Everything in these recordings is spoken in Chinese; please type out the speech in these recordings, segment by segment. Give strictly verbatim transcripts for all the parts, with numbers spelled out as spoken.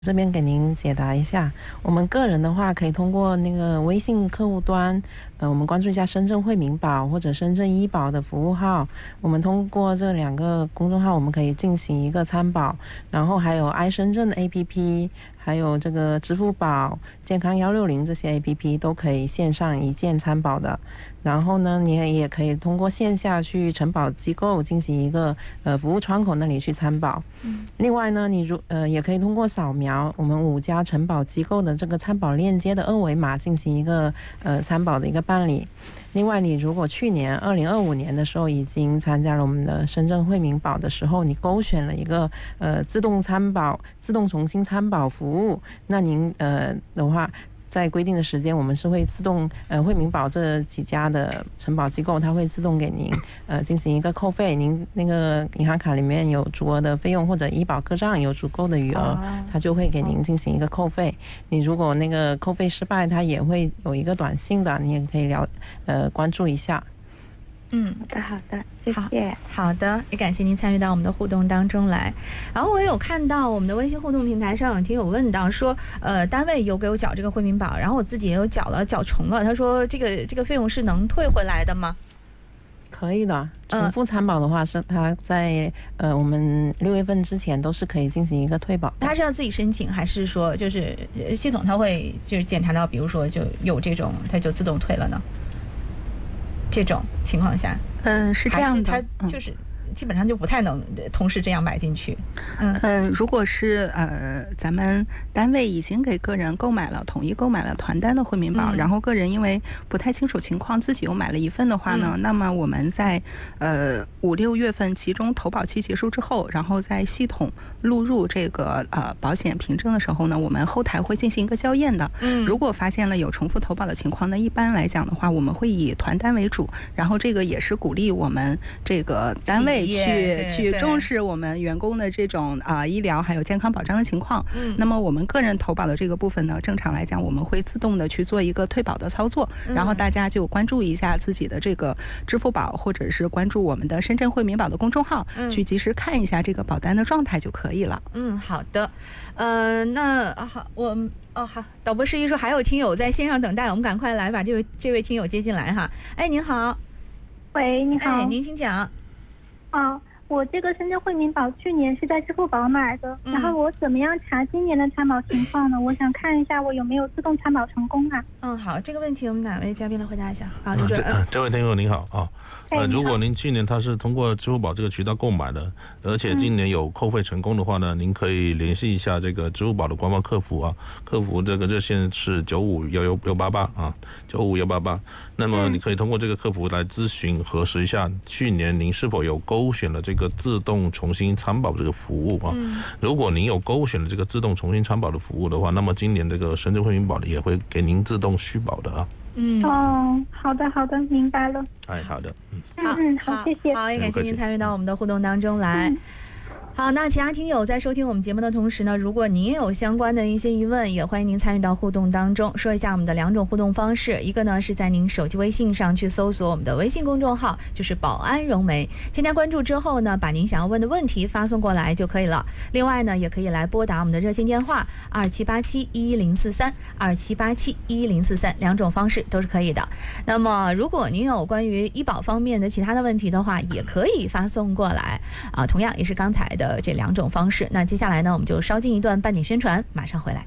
这边给您解答一下，我们个人的话可以通过那个微信客户端，呃，我们关注一下深圳惠民保或者深圳医保的服务号，我们通过这两个公众号，我们可以进行一个参保，然后还有 i 深圳的 A P P， 还有这个支付宝、健康一六零这些 A P P 都可以线上一键参保的。然后呢，你也可以通过线下去承保机构进行一个呃服务窗口那里去参保。嗯、另外呢，你如呃也可以通过扫描我们五家承保机构的这个参保链接的二维码进行一个呃参保的一个办理。另外，你如果去年二零二五年的时候已经参加了我们的深圳惠民保的时候，你勾选了一个呃自动参保、自动重新参保服务，那您呃的话。在规定的时间，我们是会自动呃惠民保这几家的承保机构，它会自动给您呃进行一个扣费。您那个银行卡里面有足额的费用，或者医保个账有足够的余额，它就会给您进行一个扣费。你如果那个扣费失败，它也会有一个短信的，你也可以了呃关注一下。 嗯，好的，好的，谢谢。好的，也感谢您参与到我们的互动当中来。然后我也有看到我们的微信互动平台上有听友问到说，呃，单位有给我缴这个惠民保，然后我自己也有缴了，缴重了。他说这个这个费用是能退回来的吗？ 可以的，重复参保的话是他在呃我们六月份之前都是可以进行一个退保的。 他是要自己申请，还是说就是系统他会就是检查到，比如说就有这种，他就自动退了呢？这种情况下， 嗯，是这样的， 它就是、嗯、基本上就不太能同时这样买进去。 嗯嗯，如果是呃咱们单位已经给个人购买了统一购买了团单的惠民保、嗯，然后个人因为不太清楚情况，自己又买了一份的话呢，嗯、那么我们在呃五六月份其中投保期结束之后，然后在系统录入这个呃保险凭证的时候呢，我们后台会进行一个校验的。嗯，如果发现了有重复投保的情况呢，一般来讲的话，我们会以团单为主，然后这个也是鼓励我们这个单位去去重视我们员工的这种啊、呃、医疗还有健康保障的情况。嗯，那么我们个人投保的这个部分呢，正常来讲我们会自动的去做一个退保的操作，然后大家就关注一下自己的这个支付宝或者是关注我们的深圳惠民保的公众号，嗯、去及时看一下这个保单的状态就可以了。 嗯，好的。呃，那好，我哦好，导播示意说还有听友在线上等待，我们赶快来把这位这位听友接进来哈。哎，您好。 喂，你好。 哎，您请讲。 啊，我这个深圳惠民保去年是在支付宝买的、嗯，然后我怎么样查今年的参保情况呢？我想看一下我有没有自动参保成功啊。 嗯，好，这个问题我们哪位嘉宾来回答一下？好， 这、呃、这位听友您好啊。呃，如果您去年他是通过支付宝这个渠道购买的，而且今年有扣费成功的话呢，嗯、您可以联系一下这个支付宝的官方客服啊，客服这个热线是九五幺幺幺八八啊，九五幺八八。那么你可以通过这个客服来咨询核实一下，去年您是否有勾选了这个自动重新参保这个服务啊？嗯、如果您有勾选了这个自动重新参保的服务的话，那么今年这个深圳惠民保也会给您自动续保的啊。 嗯哦，好的好的，明白了。 哎，好的， 嗯嗯，好，谢谢。 好，也感谢您参与到我们的互动当中来。嗯好，那其他听友在收听我们节目的同时呢，如果您也有相关的一些疑问，也欢迎您参与到互动当中。说一下我们的两种互动方式，一个呢是在您手机微信上去搜索我们的微信公众号，就是保安融媒，添加关注之后呢，把您想要问的问题发送过来就可以了。另外呢，也可以来拨打我们的热线电话二七八七一零四三二七八七一零四三，两种方式都是可以的。那么如果您有关于医保方面的其他的问题的话，也可以发送过来啊，同样也是刚才的的这两种方式。那接下来呢，我们就稍进一段半点宣传，马上回来。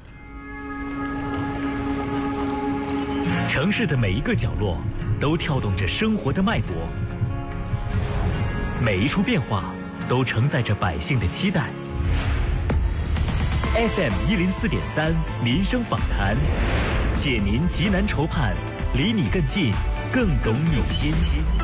城市的每一个角落都跳动着生活的脉搏，每一处变化都承载着百姓的期待。F M 一零四点三民生访谈，解您急难愁盼，离你更近，更懂你心。